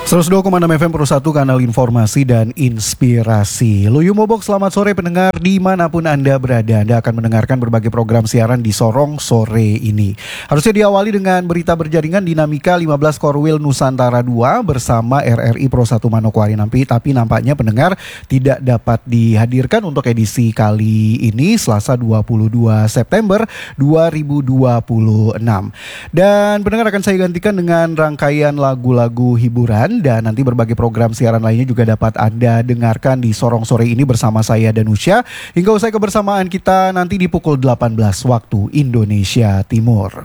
102,6 FM Pro 1, kanal informasi dan inspirasi. Luyu Mobok, selamat sore pendengar dimanapun Anda berada. Anda akan mendengarkan berbagai program siaran di Sorong sore ini. Harusnya diawali dengan berita berjaringan dinamika 15 Korwil Nusantara 2 bersama RRI Pro 1 Manokwari. Tapi nampaknya pendengar tidak dapat dihadirkan untuk edisi kali ini Selasa 22 September 2026. Dan pendengar akan saya gantikan dengan rangkaian lagu-lagu hiburan. Dan nanti berbagai program siaran lainnya juga dapat Anda dengarkan di Sorong sore ini bersama saya Danusya. Hingga usai kebersamaan kita nanti di pukul 18 waktu Indonesia Timur.